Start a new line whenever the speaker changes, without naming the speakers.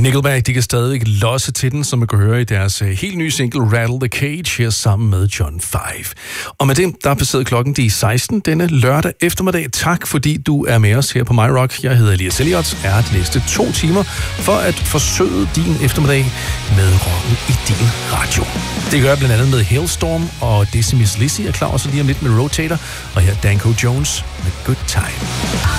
Nickelback, de kan stadig losse til den, som man kan høre i deres helt nye single Rattle the Cage her sammen med John 5. Og med det, der er passeret klokken de 16 denne lørdag eftermiddag. Tak fordi du er med os her på My Rock. Jeg hedder Elias Elliot, er de næste 2 timer for at forsøge din eftermiddag med rocken i din radio. Det gør jeg blandt andet med Hailstorm, og Dizzy Miss Lizzy er klar også lige om lidt med Rotator, og her Danko Jones med Good Time.